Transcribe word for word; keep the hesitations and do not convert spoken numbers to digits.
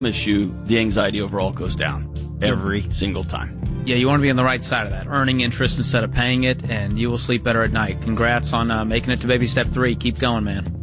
promise you, the anxiety overall goes down every single time. Yeah, you want to be on the right side of that, earning interest instead of paying it, and you will sleep better at night. Congrats on uh, making it to baby step three. Keep going, man.